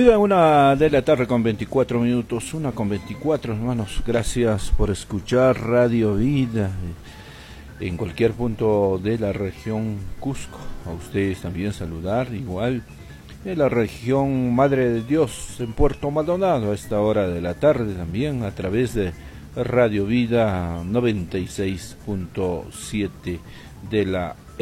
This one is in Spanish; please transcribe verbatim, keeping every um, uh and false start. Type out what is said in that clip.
Muy bien, una de la tarde con veinticuatro minutos, una con veinticuatro, hermanos. Gracias por escuchar Radio Vida en cualquier punto de la región Cusco. A ustedes también saludar, igual en la región Madre de Dios, en Puerto Maldonado, a esta hora de la tarde también, a través de Radio Vida noventa y seis punto siete de la